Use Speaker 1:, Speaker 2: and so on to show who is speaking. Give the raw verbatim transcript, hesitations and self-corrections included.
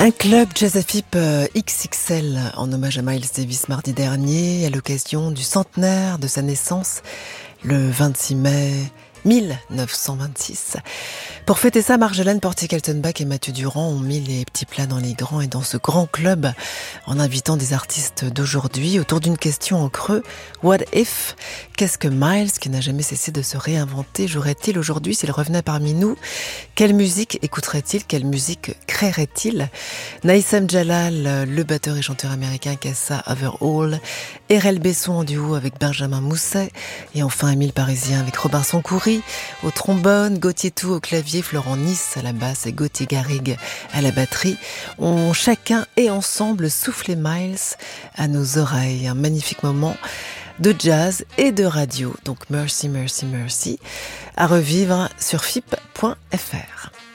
Speaker 1: Un club Jazz F I P X X L en hommage à Miles Davis mardi dernier à l'occasion du centenaire de sa naissance le vingt-six mai mille neuf cent vingt-six. Pour fêter ça, Marjolaine Portier-Kaltenbach et Mathieu Durand ont mis les petits plats dans les grands et dans ce grand club en invitant des artistes d'aujourd'hui autour d'une question en creux. What if? Qu'est-ce que Miles, qui n'a jamais cessé de se réinventer, jouerait-il aujourd'hui s'il revenait parmi nous? Quelle musique écouterait-il? Quelle musique créerait-il? Naïsem Jalal, le batteur et chanteur américain Cassa Overall, Erel Besson en duo avec Benjamin Mousset, et enfin Émile Parisien avec Robinson Coury au trombone, Gauthier Tout au clavier, Florent Nice à la basse et Gauthier Garrigue à la batterie, ont chacun et ensemble soufflé Miles à nos oreilles. Un magnifique moment de jazz et de radio. Donc merci, merci, merci, à revivre sur F I P point F R.